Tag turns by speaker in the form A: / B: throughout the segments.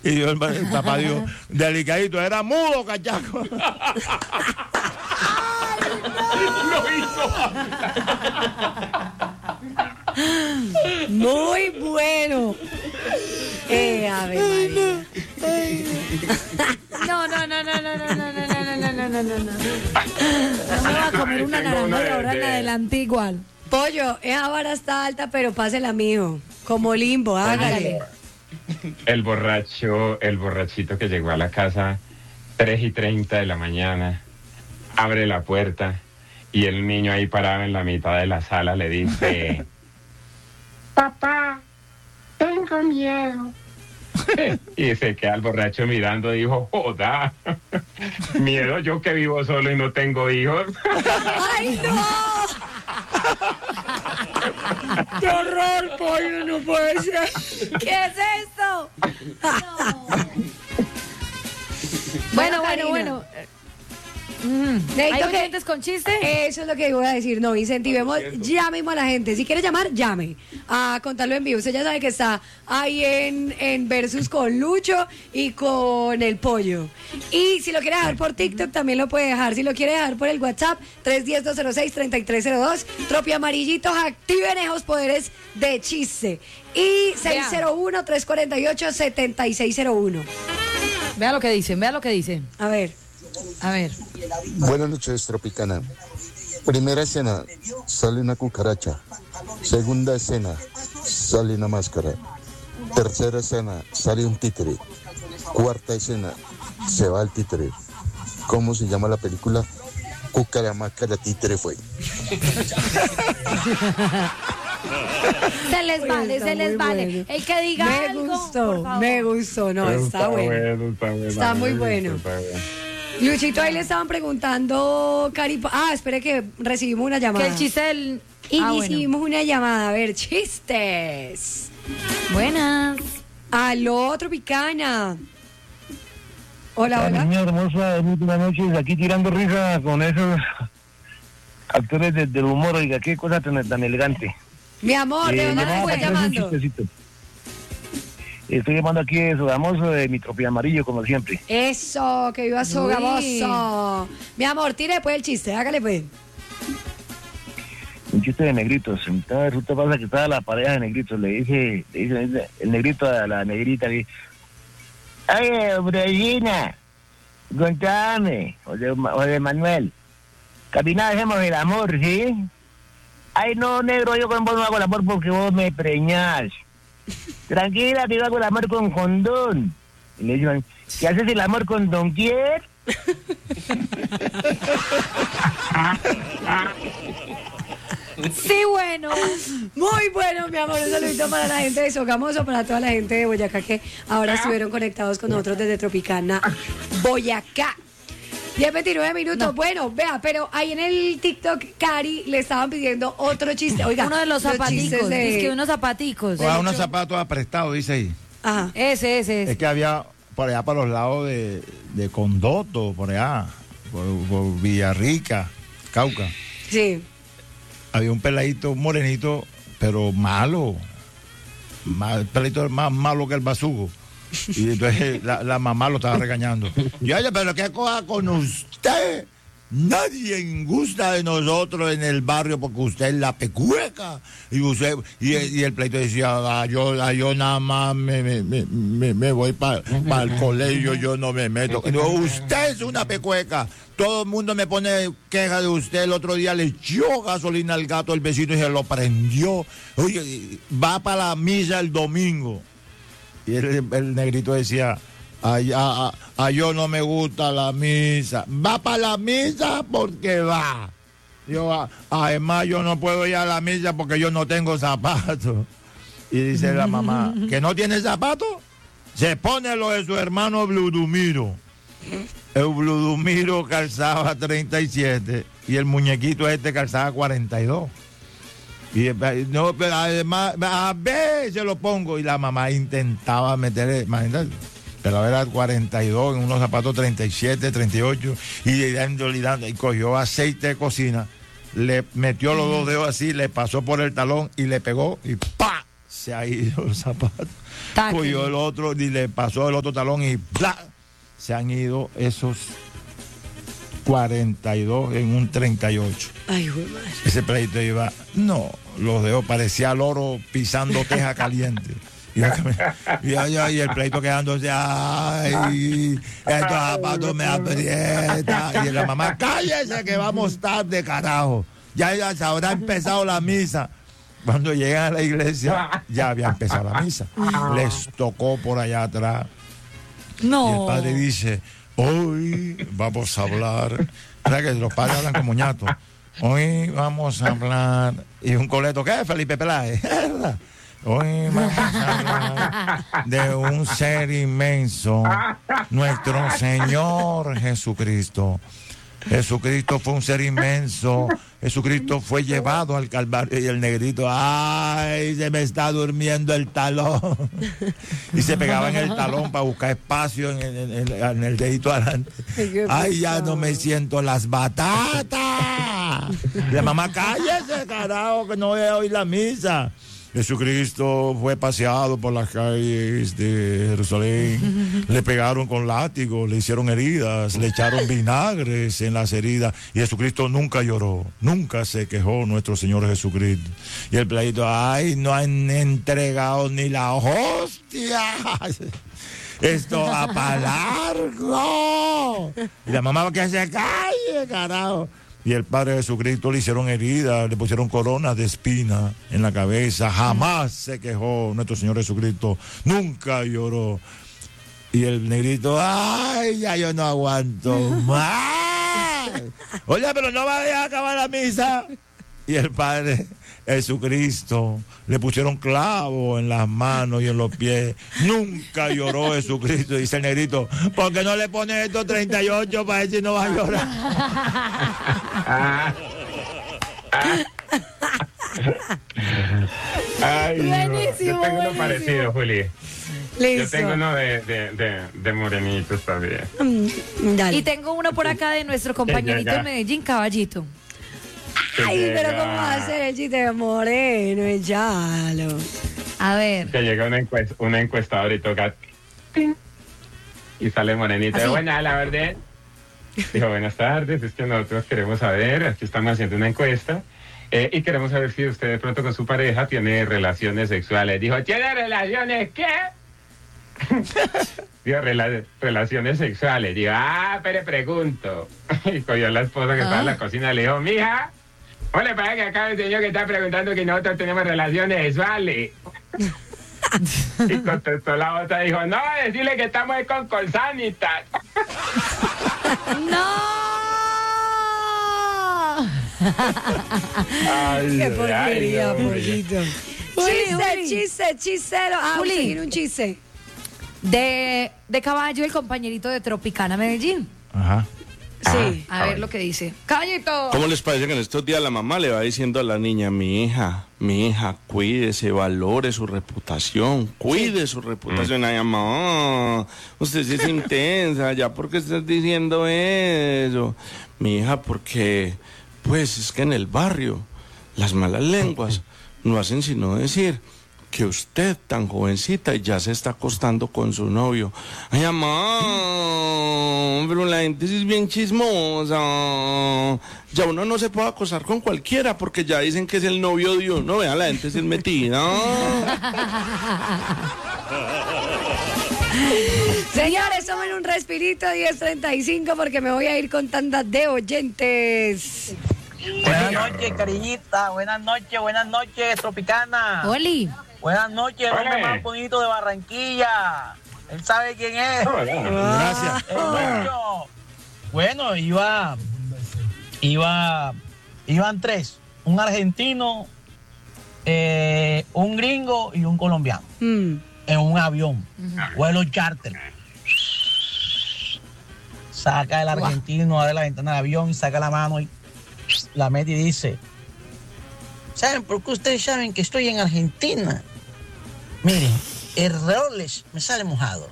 A: Y yo, el papá dijo, delicadito, era mudo, cachaco.
B: Lo hizo.
C: Muy bueno. A ver, María. No. No me va a comer una naranja de ahora en adelante igual. Pollo, esa vara está alta, pero pásela, mijo. Como limbo, hágale.
B: El borrachito que llegó a la casa 3:30 de la mañana, abre la puerta y el niño ahí parado en la mitad de la sala le dice: papá, tengo miedo. Y se queda el borracho mirando y dijo: joda, miedo yo que vivo solo y no tengo hijos.
C: ¡Ay, no! ¡Qué horror, pollo! No puede ser. ¿Qué es esto? No. Bueno.
D: ¿Hay oyentes con chiste?
C: Eso es lo que iba a decir. No, incentivemos ya mismo a la gente. Si quiere llamar, llame a contarlo en vivo. Usted ya sabe que está ahí en Versus con Lucho y con el Pollo. Y si lo quiere dejar por TikTok, también lo puede dejar. Si lo quiere dejar por el WhatsApp, 310-206-3302. Tropi Amarillitos, activen esos poderes de chiste. Y 601-348-7601.
D: Vea lo que dicen.
C: A ver.
E: Buenas noches, Tropicana. Primera escena, sale una cucaracha. Segunda escena, sale una máscara. Tercera escena, sale un títere. Cuarta escena, se va el títere. ¿Cómo se llama la película? Cúcara, máscara, títere fue.
D: Se les vale. Bueno. El que diga
C: Me gustó. No, está bueno. Está muy bueno. Luchito, ahí le estaban preguntando, espere que recibimos una llamada.
D: Que el chiste del...
C: Y recibimos una llamada, a ver, chistes.
D: Buenas.
C: Aló, Tropicana. Hola.
F: Niña hermosa, muy buenas noches, aquí tirando risa con esos actores del humor, oiga, qué cosa tan elegante.
C: Mi amor, ¿de dónde me estás llamando?
F: Estoy llamando aquí de Sogamoso, de mi Tropi Amarillo, como siempre.
C: Eso, que viva Sogamoso. Mi amor, tire después el chiste, hágale pues.
F: Un chiste de negritos. Entonces resulta pasa que estaba la pareja de negritos, le dice el negrito a la negrita, le dice: oye, Brejina, contame, José Manuel, camina, dejemos el amor, ¿sí? Ay, no, negro, yo con vos no hago el amor porque vos me preñás. Tranquila, que yo hago el amor con condón. Y le dicen: ¿qué haces el amor con Don Quier?
C: Sí, bueno. Muy bueno, mi amor. Un saludito para la gente de Sogamoso, para toda la gente de Boyacá que ahora estuvieron conectados con nosotros desde Tropicana, Boyacá. 10:29 minutos. No. Bueno, vea, pero ahí en el TikTok, Cari, le estaban pidiendo otro chiste. Oiga,
D: uno de los zapaticos. Es que unos zapaticos.
A: O unos zapatos aprestados, dice ahí.
C: Ajá.
D: Ese.
A: Es que había por allá para los lados de Condoto, por allá, por Villarrica, Cauca.
C: Sí.
A: Había un peladito, un morenito, pero malo. El peladito más malo que el basugo. Y entonces la mamá lo estaba regañando. Y oye, pero qué cosa con usted. Nadie gusta de nosotros en el barrio porque usted es la pecueca. Y el pleito decía: yo nada más me voy para el colegio, yo no me meto. No, usted es una pecueca. Todo el mundo me pone queja de usted. El otro día le echó gasolina al gato el vecino y se lo prendió. Oye, va para la misa el domingo. Y el negrito decía: yo no me gusta la misa. Va para la misa porque va. Además yo no puedo ir a la misa porque yo no tengo zapatos. Y dice la mamá: ¿que no tiene zapatos? Se pone lo de su hermano Bludumiro. El Bludumiro calzaba 37 y el muñequito calzaba 42. Y no, pero además, a ver, se lo pongo. Y la mamá intentaba meterle, imagínate, pero era 42, en unos zapatos 37, 38, y dándole, y cogió aceite de cocina, le metió los dos dedos así, le pasó por el talón y le pegó, y ¡pa! se ha ido el zapato.
C: Taque.
A: Cogió el otro y le pasó el otro talón y ¡plá! Se han ido esos 42 en un 38.
C: Ay, güey, madre.
A: Ese pleito iba, no, los dedos parecía loro pisando teja caliente. Y el pleito quedándose, ay, estos zapatos me aprietan. Y la mamá, cállese que vamos tarde, carajo. Ya se habrá empezado la misa. Cuando llegan a la iglesia, ya había empezado la misa. Les tocó por allá atrás.
C: No.
A: Y el padre dice, hoy vamos a hablar. O sea que los padres hablan como ñatos. Hoy vamos a hablar. Y un coleto, ¿qué? Felipe Peláez. Hoy vamos a hablar de un ser inmenso, nuestro Señor Jesucristo. Jesucristo fue un ser inmenso. Jesucristo fue llevado al Calvario y el negrito, ay, se me está durmiendo el talón. Y se pegaba en el talón para buscar espacio en el dedito adelante. Ay, ya no me siento las batatas. La mamá, cállese, carajo, que no voy a oír la misa. Jesucristo fue paseado por las calles de Jerusalén, le pegaron con látigos, le hicieron heridas, le echaron vinagres en las heridas, y Jesucristo nunca lloró, nunca se quejó nuestro Señor Jesucristo. Y el pleito, ay, no han entregado ni la hostia. Esto va para largo. Y la mamá, que se calle, carajo. Y el Padre Jesucristo le hicieron heridas, le pusieron coronas de espina en la cabeza. Jamás se quejó nuestro Señor Jesucristo, nunca lloró. Y el negrito, ay, ya yo no aguanto más. Oye, pero no va a dejar acabar la misa. Y el Padre Jesucristo le pusieron clavos en las manos y en los pies. Nunca lloró Jesucristo. Dice el negrito, ¿por qué no le pones estos 38 para ver si no va a llorar?
B: Ay,
C: Buenísimo,
B: yo tengo uno
C: buenísimo.
B: parecido, Juli.
C: Listo.
B: Yo tengo uno de morenitos también.
C: Dale.
D: Y tengo uno por acá de nuestro compañerito
B: ya.
D: de Medellín, Caballito.
C: Ay,
B: Que
C: pero
B: llega-
C: ¿cómo va a ser el chiste de moreno? Échalo.
D: A ver.
B: Que llega una encuestadora y toca ¡ting! Y sale morenito.
D: Así.
B: Buena, la verdad. Dijo, buenas tardes, es que nosotros queremos saber, aquí estamos haciendo una encuesta, y queremos saber si usted de pronto con su pareja tiene relaciones sexuales. Dijo, ¿tiene relaciones qué? Dijo, relaciones sexuales. Dijo, pero pregunto. Y cogió a la esposa que estaba en la cocina y le dijo, mija, ¿cómo le parece que acá el señor que está preguntando que nosotros tenemos relaciones sexuales? Y contestó la otra, dijo, no, decirle que estamos con Colsanitas.
D: ¡No!
B: Ay,
C: Qué porquería,
B: ay, no,
C: pollito.
D: Juli.
C: Chisero. Ah,
D: Juli.
C: usted tiene un chiste.
D: De Caballo, el compañerito de Tropicana Medellín.
A: Ajá.
C: Sí.
D: A ver lo que dice. Caballito.
G: ¿Cómo les parece que en estos días la mamá le va diciendo a la niña, mi hija, cuídese, valore su reputación, cuide su reputación? Ay, mamá, usted sí es intensa, ya, ¿por qué estás diciendo eso? Mi hija, porque, pues, es que en el barrio las malas lenguas no hacen sino decir que usted, tan jovencita, ya se está acostando con su novio. Ay, mamá, pero la gente sí es bien chismosa. Ya uno no se puede acostar con cualquiera porque ya dicen que es el novio de uno. Vea, la gente sí es metida.
C: Señores, tomen un respirito, 10:35, porque me voy a ir con tandas de oyentes.
H: Buenas noches, cariñita. Buenas noches, Tropicana.
D: Oli.
H: Buenas noches, el hombre
B: Ole.
H: más bonito de Barranquilla. Él sabe quién es.
A: Gracias.
H: El niño. Bueno, iban tres. Un argentino, un gringo y un colombiano. En un avión. Vuelo charter. Saca el argentino, abre la ventana del avión y saca la mano y la mete y dice: ¿saben por qué ustedes saben que estoy en Argentina? Miren, el Rolex me sale mojado.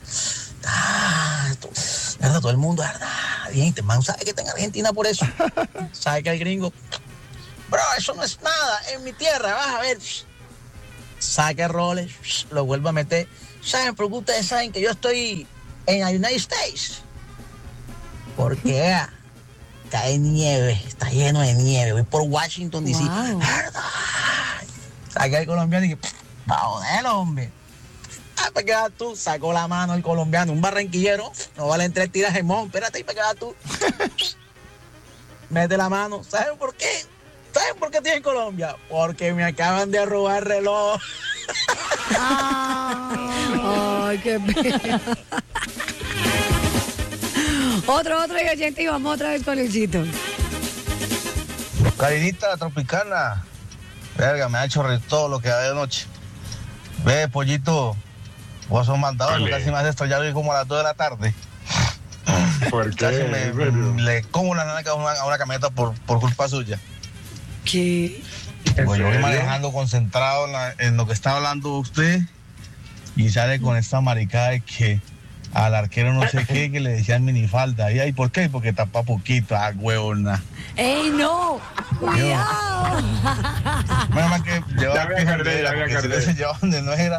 H: ¿Verdad? Todo el mundo, ¿verdad? Bien, este man sabe que está en Argentina por eso. Sabe que el gringo: bro, eso no es nada, en mi tierra, vas a ver. saca roles, lo vuelve a meter. ¿Saben por qué ustedes saben que yo estoy en la United States? Porque cae nieve, está lleno de nieve. Voy por Washington, D.C.
C: Wow.
H: ¿Verdad? Saca el colombiano y que, pa' joder, hombre. ¿Para qué vas tú? Sacó la mano el colombiano, un barranquillero. No vale 3 tiras de mon. Espérate, ¿para qué vas tú? Mete la mano. ¿Saben por qué? ¿Saben por qué estoy en Colombia? Porque me acaban de robar el reloj.
C: Ay, qué pena. Otro y oyente y vamos otra vez con Luchito.
I: Carinita tropicana. Verga, me ha hecho reír todo lo que da de noche. Ve, pollito, vos sos mandado,
B: Ole.
I: casi me has estrellado hoy como a las 2 de la tarde.
B: ¿Por qué?
I: Casi le como una nana a una camioneta por culpa suya.
C: ¿Qué?
I: Pues yo voy
B: serio?
I: manejando concentrado en lo que está hablando usted y sale con esta maricada de que al arquero no sé qué, que le decían minifalda. ¿Y ahí por qué? Porque tapa poquito, huevona.
C: ¡Ey, no! ¡Cuidado!
I: Menos mal que llevaba
B: Ya me acordé, ya me
I: porque si
B: acordé.
I: no se llevaba donde no era.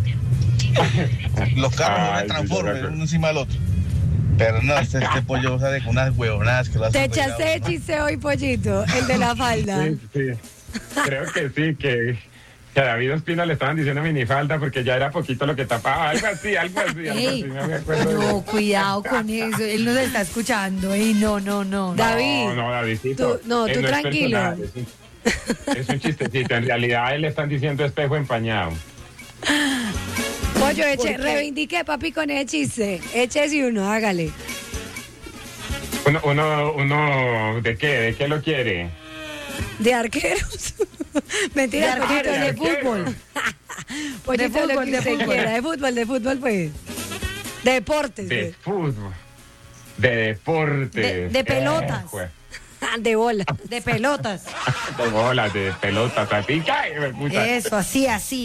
I: Los carros no
B: Ay,
I: se transforman
B: sí, ya me
I: uno encima del otro. Pero no, este pollo sale con unas huevonadas que lo hacen.
C: Te
I: reír a
C: echaste
I: uno.
C: de chiste hoy, pollito, el de la falda.
B: Sí, sí. Creo que sí, que a David Ospina le estaban diciendo minifalda porque ya era poquito lo que tapaba. Algo así,
D: Ey,
B: no me acuerdo.
D: no, cuidado con eso. Él nos está escuchando. Ey, no.
C: David,
B: No, Davidcito.
C: tú
B: es
C: tranquilo.
B: personal, es un chistecito. En realidad a él le están diciendo espejo empañado.
C: Pollo, reivindique, papi, con ese chiste. Échese uno, hágale.
B: Uno, ¿de qué? ¿De qué lo quiere?
C: ¿De arqueros? Mentira,
D: De
C: pollito,
D: arqueros,
C: de
D: de
C: fútbol. Pollito,
D: De
C: lo
D: fútbol,
C: que
D: de
C: usted
D: fútbol.
C: quiera. De fútbol, pues. De deportes.
B: De
C: pues.
B: fútbol. De deportes.
D: De pelotas.
C: De bola.
D: De pelotas.
B: De bolas, de pelotas. Pica, puta.
D: Eso, así.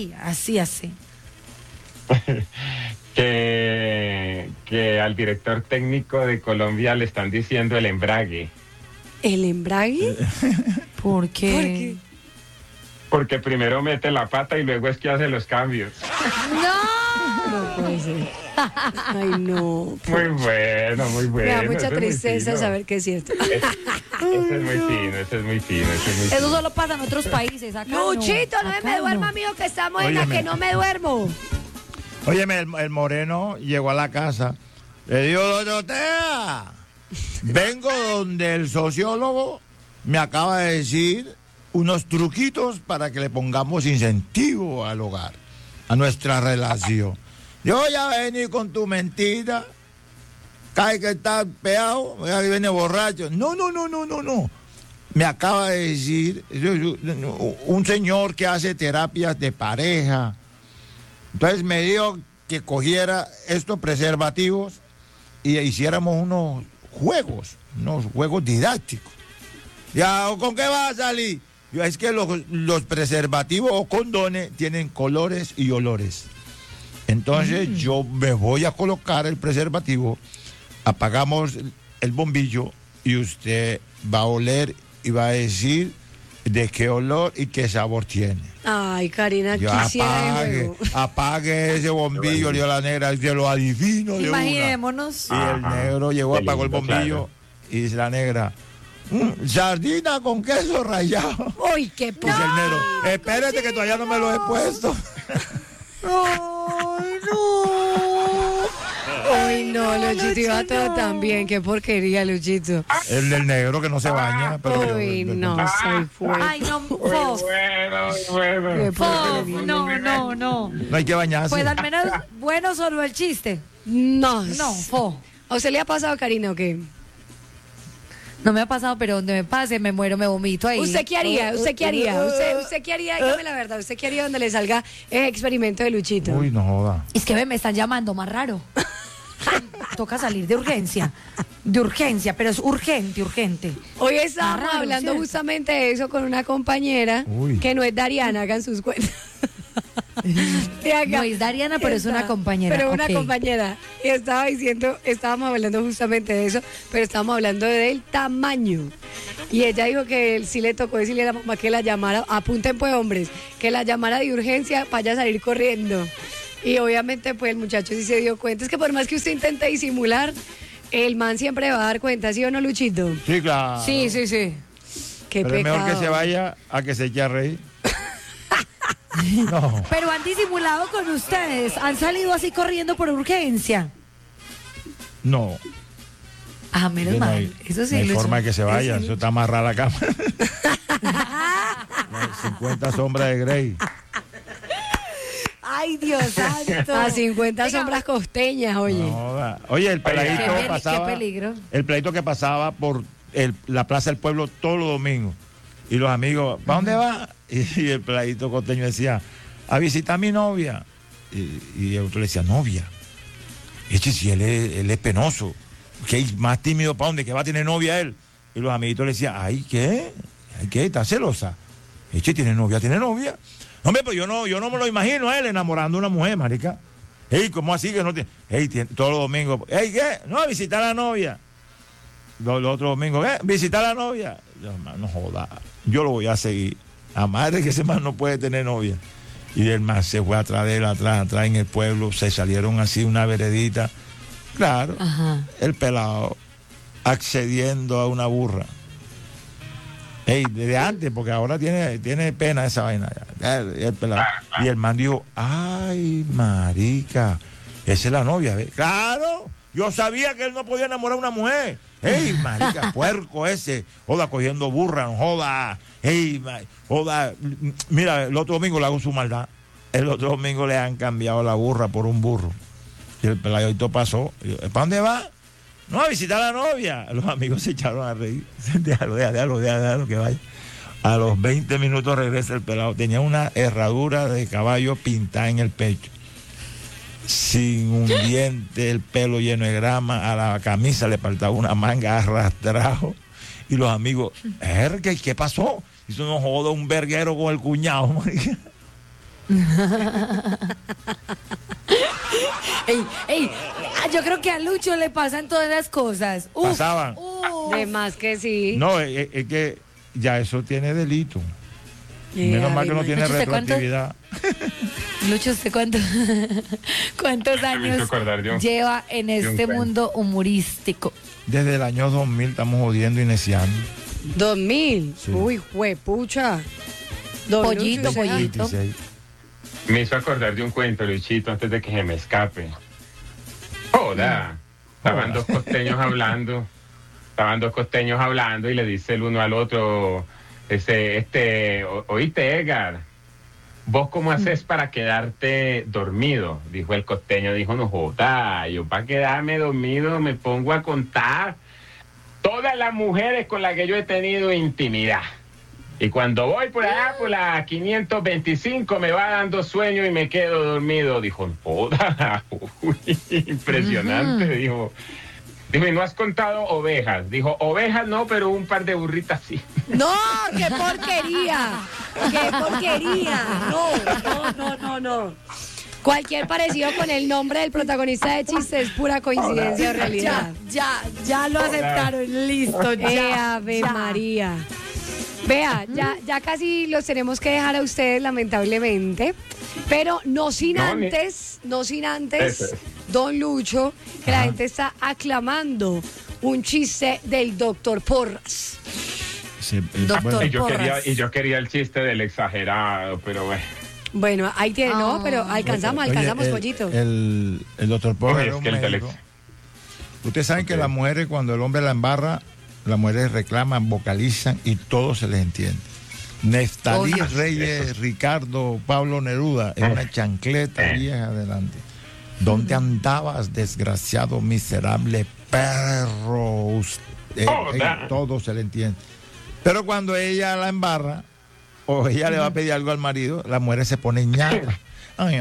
B: Que al director técnico de Colombia le están diciendo el embrague.
C: ¿El embrague?
D: ¿Por qué?
C: ¿Por qué?
B: Porque primero mete la pata y luego es que hace los cambios.
C: No puede ser. Ay, no.
B: Muy bueno, muy bueno.
C: Me da
B: ese
C: mucha
B: es muy
C: tristeza
B: fino.
C: saber que es cierto.
B: Ese es muy fino, ese es muy fino.
D: Eso solo pasa en otros países. Acá
C: Luchito, no
D: acá
C: me duerma, amigo, que estamos en la
A: Óyeme.
C: que no me duermo.
A: Óyeme, el moreno llegó a la casa. Le dijo, Dorotea, vengo donde el sociólogo me acaba de decir unos truquitos para que le pongamos incentivo al hogar, a nuestra relación. Yo ya vení con tu mentira. Cae que está peado, ya que viene borracho. No. Me acaba de decir un señor que hace terapias de pareja. Entonces me dijo que cogiera estos preservativos y hiciéramos unos juegos didácticos. Ya, ¿con qué va a salir? Yo, es que los preservativos o condones tienen colores y olores. Entonces yo me voy a colocar el preservativo, apagamos el bombillo y usted va a oler y va a decir de qué olor y qué sabor tiene.
C: Ay, Karina,
A: Yo
C: quisiera el juego.
A: apague ese bombillo, le dio la negra, se lo adivino de una.
D: Imaginémonos.
A: Y el negro llegó, apagó el bombillo y dice la negra, sardina con queso rallado.
C: Uy, qué
A: Dice el negro, espérate que todavía no me lo he puesto.
C: Ay, no. Ay, no, Luchito iba todo tan bien. Qué porquería, Luchito.
A: El del negro que no se baña. Pero
C: Uy, no, soy fuerte.
D: Ay, no,
B: Muy
D: Fof.
B: bueno, muy bueno.
C: Qué
D: Fof,
C: porquería.
D: no.
A: No hay que bañarse.
D: Pues al menos bueno solo el chiste.
C: No.
D: No, Fo.
C: ¿A usted le ha pasado, Karina, o qué?
D: No me ha pasado, pero donde me pase me muero, me vomito ahí.
C: ¿Usted qué haría? ¿Usted qué haría? ¿Usted qué haría? Dígame la verdad. ¿Usted qué haría donde le salga el experimento de Luchito?
A: Uy, no joda.
D: Es que me están llamando más raro. Toca salir de urgencia. De urgencia, pero es urgente.
C: Hoy estábamos
D: Raro,
C: hablando
D: ¿cierto?
C: justamente de eso con una compañera
A: Uy.
C: que no es Dariana, hagan sus cuentas.
D: No es Dariana, pero es una compañera.
C: Pero una
D: ok.
C: compañera. Y estaba diciendo, estábamos hablando justamente de eso, pero estábamos hablando del tamaño. Y ella dijo que él sí le tocó decirle a la mamá que la llamara, apunten pues hombres, que la llamara de urgencia para ella salir corriendo. Y obviamente pues el muchacho sí se dio cuenta. Es que por más que usted intente disimular, el man siempre va a dar cuenta, ¿sí o no, Luchito?
A: Sí, claro.
D: Sí, sí, sí.
C: Qué
A: Pero es
C: pecado.
A: mejor que se vaya a que se eche a reír. No.
D: Pero han disimulado con ustedes. Han salido así corriendo por urgencia.
A: No.
D: Ah, menos
A: No
D: mal.
A: hay,
D: Eso sí,
A: no hay
D: Lucho.
A: forma de que se vaya.
D: Sí.
A: Eso está amarrada la cama. 50 sombras de Grey.
D: Ay, Dios santo.
C: A 50 sombras costeñas, oye.
A: No, oye, el peladito
D: Qué
A: pasaba.
D: peligro.
A: El peladito que pasaba por la Plaza del Pueblo todos los domingos. Y los amigos, ¿para dónde va? Y el peladito costeño decía, a visitar a mi novia. Y el otro le decía, novia. Eche, si él es penoso. Que es más tímido, ¿para dónde? Que va a tener novia él. Y los amiguitos le decían, ay, ¿qué? Ay, ¿qué? ¿Está celosa? Eche, ¿tiene novia? ¿Tiene novia? Hombre, pues yo no me lo imagino a él enamorando a una mujer, marica. Ey, ¿cómo así que no tiene? Ey, todos los domingos. Ey, ¿qué? No, a visitar a la novia. Los otros domingos, visitar a la novia. Yo, no joda, yo lo voy a seguir. A madre que ese man no puede tener novia. Y el man se fue atrás de él, atrás en el pueblo, se salieron así una veredita. Claro,
D: Ajá.
A: el pelado accediendo a una burra. Ey, desde antes, porque ahora tiene pena esa vaina. El pelado. Y el man dijo, ay, marica, esa es la novia. ¿Ve? Claro, yo sabía que él no podía enamorar a una mujer. Ey, marica, puerco ese. Joda, cogiendo burra, no joda. Ey, joda. Mira, el otro domingo le hago su maldad. El otro domingo le han cambiado la burra por un burro. Y el peladito pasó. ¿Para dónde va? No, a visitar a la novia. Los amigos se echaron a reír. Déjalo que vaya. A los 20 minutos regresa el pelado. Tenía una herradura de caballo pintada en el pecho. Sin un diente, el pelo lleno de grama, a la camisa le faltaba una manga arrastrado. Y los amigos, ¿qué pasó? Hizo no joda un verguero con el cuñado.
D: Ey, yo creo que a Lucho le pasan todas las cosas. Uf,
A: Pasaban.
C: De más que sí.
A: No, es que ya eso tiene delito.
C: Yeah,
A: Menos mal que no
C: Lucho,
A: tiene
D: ¿usted cuánto?
A: retroactividad.
D: Lucho, ¿usted cuántos años
B: acordar de un-
D: lleva en
B: de un
D: este
B: cuento.
D: mundo humorístico?
A: Desde el año 2000 estamos jodiendo y neciando.
C: 2000.
A: Sí.
C: Uy, juepucha.
D: Pollito,
C: 2006.
D: pollito.
A: 26.
B: Me hizo acordar de un cuento, Luchito, antes de que se me escape. Joda. Estaban dos costeños hablando y le dice el uno al otro, oíste, Edgar, ¿vos cómo haces para quedarte dormido? Dijo el costeño, dijo, no joda, yo para quedarme dormido me pongo a contar todas las mujeres con las que yo he tenido intimidad. Y cuando voy por allá, por la 525, me va dando sueño y me quedo dormido. Dijo, joda, uy, impresionante, dijo. Dijo, ¿y no has contado ovejas? Dijo, ovejas no, pero un par de burritas sí.
C: No, qué porquería. Qué porquería. No. Cualquier parecido con el nombre del protagonista de chiste es pura coincidencia o realidad.
D: Ya lo aceptaron, listo,
C: Ave María. Vea, ya casi los tenemos que dejar a ustedes, lamentablemente. Pero no sin antes, don Lucho, que la gente está aclamando un chiste del doctor Porras.
A: Sí,
D: Doctor.
A: bueno,
B: Y yo quería el chiste del exagerado, pero bueno.
C: Bueno, ahí tiene, no, pero alcanzamos,
A: oye,
C: pollito.
A: El doctor Porras
B: Oye,
A: era
B: es
A: un
B: que el
A: médico.
B: telex-
A: Ustedes saben que
B: Ok.
A: las mujeres, cuando el hombre la embarra, las mujeres reclaman, vocalizan y todo se les entiende. Neftalí
C: Obvio.
A: Reyes, Ricardo, Pablo Neruda, en una chancleta vieja adelante. ¿Dónde andabas, desgraciado, miserable perro? Todo se le entiende. Pero cuando ella la embarra, o ella le va a pedir algo al marido, las mujeres se ponen ñatas. Ay,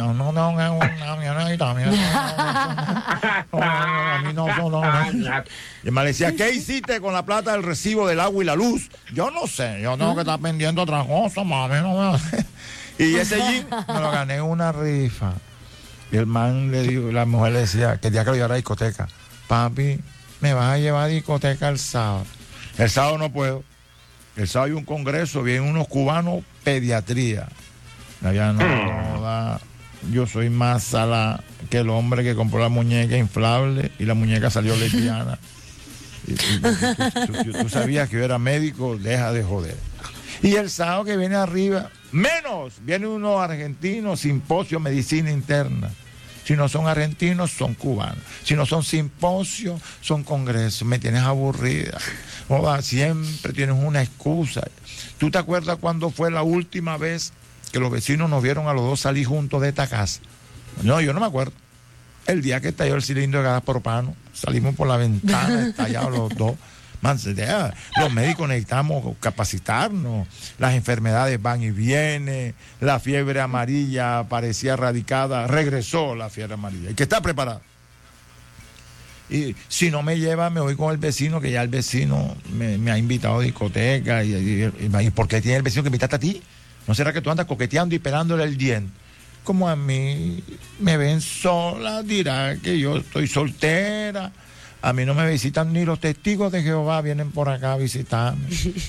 A: y me decía, ¿qué hiciste con la plata del recibo del agua y la luz? Yo no sé, yo tengo que estar pendiente otra cosa, mami. No me... Y ese jean me lo gané en una rifa. Y el man le dijo, la mujer le decía, que el día que lo llevara a discoteca, papi, me vas a llevar a discoteca el sábado. El sábado no puedo. El sábado hay un congreso, vienen unos cubanos, pediatría. Yo soy más sala que el hombre que compró la muñeca inflable y la muñeca salió lesbiana. Tú sabías que yo era médico, deja de joder. Y el sábado que viene arriba, viene unos argentinos, simposio, medicina interna. Si no son argentinos, son cubanos. Si no son simposios, son congresos. Me tienes aburrida. Joda, siempre tienes una excusa. ¿Tú te acuerdas cuándo fue la última vez que los vecinos nos vieron a los dos salir juntos de esta casa? No, yo no me acuerdo. El día que estalló el cilindro de gas propano, salimos por la ventana, estallados los dos. Man, los médicos necesitamos capacitarnos. Las enfermedades van y vienen. La fiebre amarilla parecía erradicada. Regresó la fiebre amarilla. Hay que estar preparado. Y si no me lleva, me voy con el vecino, que ya el vecino me ha invitado a discoteca. ¿Y por qué tiene el vecino que invitarte a ti? ¿No será que tú andas coqueteando y pelándole el diente? Como a mí me ven sola, dirá que yo estoy soltera. A mí no me visitan ni los testigos de Jehová, vienen por acá a visitarme.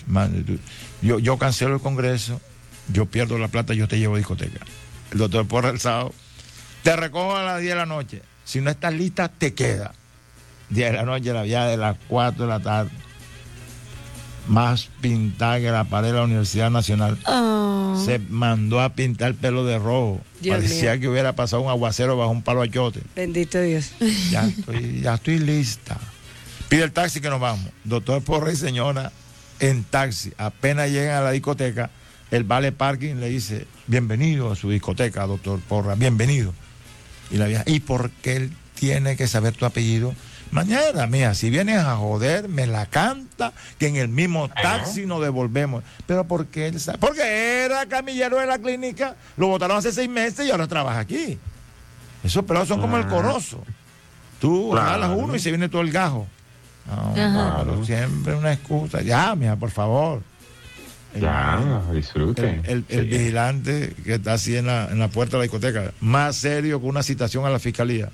A: Yo cancelo el congreso, yo pierdo la plata, yo te llevo a discoteca. El doctor Porra el sábado, te recojo a las 10 de la noche. Si no estás lista, te queda. 10 de la noche, la vía de las 4 de la tarde. Más pintada que la pared de la Universidad Nacional. Se mandó a pintar el pelo de rojo.
C: Dios
A: Parecía
C: mío.
A: que hubiera pasado un aguacero bajo un palo de achote.
C: Bendito Dios.
A: Ya estoy lista. Pide el taxi que nos vamos. Doctor Porra y señora en taxi. Apenas llegan a la discoteca, el vale parking le dice, bienvenido a su discoteca, doctor Porra, bienvenido. Y la vieja, ¿y por qué él tiene que saber tu apellido? Mañana, mía, si vienes a joder, me la canta, que en el mismo taxi nos devolvemos. Pero ¿por qué él sabe? Porque era camillero de la clínica, lo botaron hace 6 meses y ahora trabaja aquí. Esos pelados son como el corozo. Tú jalas uno y se viene todo el gajo. No, pero siempre una excusa. Ya, mija, por favor.
B: Disfrute.
A: El vigilante que está así en la puerta de la discoteca, más serio que una citación a la fiscalía.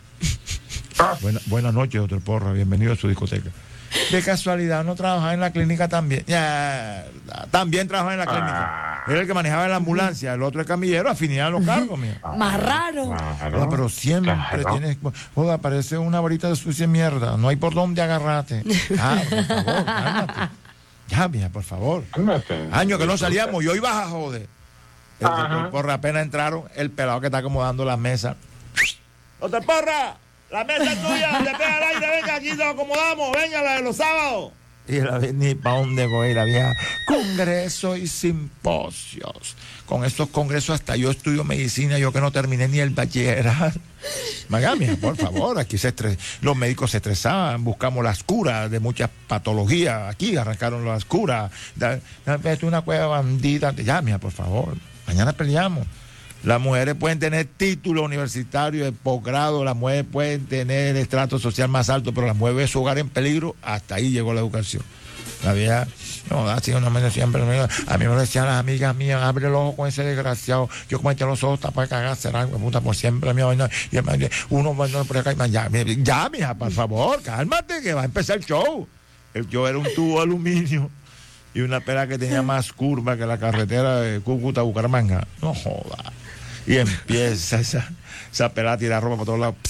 A: Buenas noches, doctor Porra, bienvenido a su discoteca. De casualidad, ¿no trabajaba en la clínica también? También trabajaba en la clínica. Era el que manejaba la ambulancia, el otro es camillero, afinidad en los cargos, mía.
D: Más raro.
A: Pero siempre tienes... Joda, parece una varita de sucia mierda, no hay por dónde agarrarte. Por favor, cálmate. Ya, mía, por favor. Años que no salíamos, yo iba a joder. El doctor Porra, apenas entraron, el pelado que está acomodando las mesas. ¡Doctor Porra! ¡La mesa es tuya! ¡Le pega el aire! ¡Venga, aquí nos acomodamos! ¡Venga, la de los sábados! Y la ni para dónde voy, la vieja. Congresos y simposios. Con estos congresos hasta yo estudio medicina, yo que no terminé ni el bachillerato. Magamia, por favor, aquí los médicos se estresaban, buscamos las curas de muchas patologías. Aquí arrancaron las curas. Es una cueva bandida. Ya, mira, por favor, mañana peleamos. Las mujeres pueden tener título universitario de posgrado, las mujeres pueden tener el estrato social más alto, pero las mujeres ven su hogar en peligro, hasta ahí llegó la educación. La vieja, no, así una manera siempre, a mí me lo decían las amigas mías, abre el ojo con ese desgraciado, yo como tengo los ojos tapados para cagar, será puta por siempre, mi vaina, y uno va por acá, ya, mija, por favor, cálmate, que va a empezar el show. El show era un tubo de aluminio y una pera que tenía más curva que la carretera de Cúcuta a Bucaramanga. No joda. Y empieza esa pelada a tirar ropa por todos lados.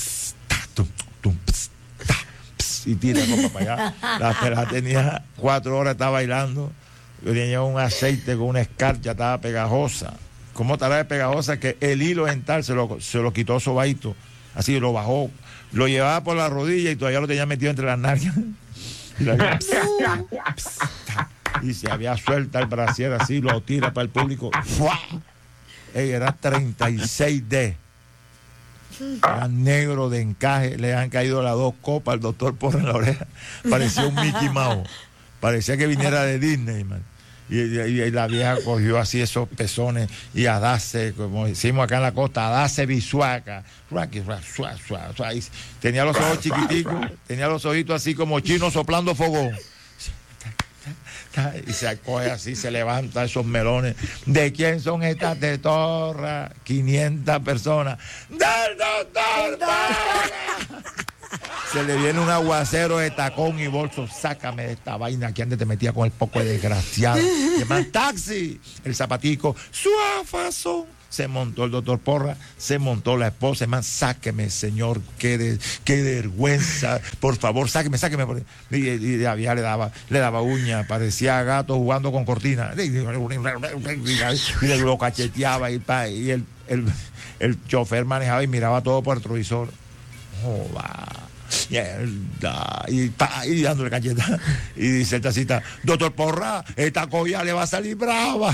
A: Y tira ropa para allá. La pelada tenía 4 horas, estaba bailando. Yo tenía un aceite con una escarcha, estaba pegajosa. ¿Cómo estará de pegajosa? Que el hilo dental se lo quitó Sobaito. Así lo bajó. Lo llevaba por la rodilla y todavía lo tenía metido entre las nalgas. Y se había suelta el brasier así, lo tira para el público. ¡Fua! Era 36D. Era negro de encaje. Le han caído las 2 copas al doctor Porra en la oreja. Parecía un Mickey Mouse. Parecía que viniera de Disney, man. Y la vieja cogió así esos pezones y a darse, como decimos acá en la costa, a darse bisuaca. Tenía los ojos chiquiticos, tenía los ojitos así como chinos soplando fogón. Y se acoge así, se levanta esos melones. ¿De quién son estas tetorras? 500 personas. ¡Del doctor Porra! Se le viene un aguacero de tacón y bolso. Sácame de esta vaina que antes te metía con el poco de desgraciado. Llaman taxi. El zapatico, suafazo. Se montó el doctor Porra, se montó la esposa. Man, sáqueme, señor, qué vergüenza. Por favor, sáqueme. Y había le daba uña, parecía gato jugando con cortina. Y lo cacheteaba y el chofer manejaba y miraba todo por el retrovisor. Joder. Y dándole cacheta. Y dice el tacita, doctor Porra, esta colla le va a salir brava.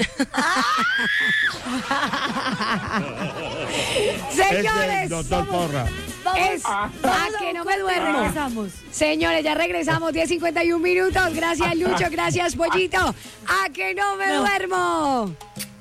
C: Señores,
A: doctor Porra.
C: Es a que no me duermo.
D: Regresamos.
C: Señores, ya regresamos, 10:51 minutos. Gracias, Lucho. Gracias, Pollito. A que no me duermo.